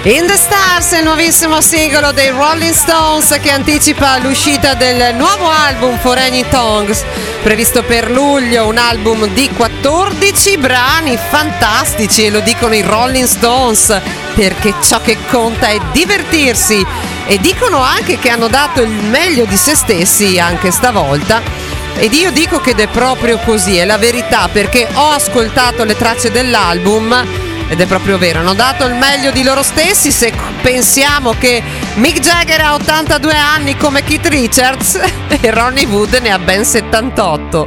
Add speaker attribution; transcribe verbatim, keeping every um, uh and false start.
Speaker 1: In the Stars è il nuovissimo singolo dei Rolling Stones che anticipa l'uscita del nuovo album For Any Tongues, previsto per luglio, un album di quattordici brani fantastici, e lo dicono i Rolling Stones perché ciò che conta è divertirsi, e dicono anche che hanno dato il meglio di se stessi anche stavolta. Ed io dico che è proprio così, è la verità, perché ho ascoltato le tracce dell'album ed è proprio vero, hanno dato il meglio di loro stessi. Se pensiamo che Mick Jagger ha ottantadue anni come Keith Richards e Ronnie Wood ne ha ben settantotto.